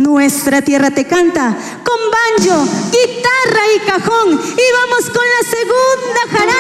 Nuestra tierra te canta con banjo, guitarra y cajón. Y vamos con la segunda jarana.